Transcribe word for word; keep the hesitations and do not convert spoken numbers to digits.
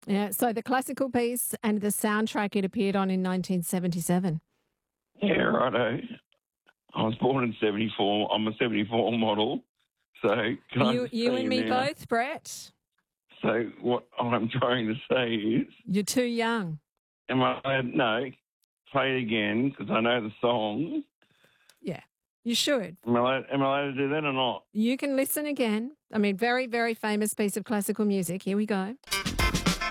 Yeah, so the classical piece and the soundtrack it appeared on in nineteen seventy-seven. Yeah, righto. I was born in seventy-four. I'm a seventy-four model. So can I You, just you tell and you me now? both, Brett. So what I'm trying to say is, You're too young. am I allowed, no, play it again because I know the song. Yeah, you should. Am I, allowed, am I allowed to do that or not? You can listen again. I mean, very, very famous piece of classical music. Here we go.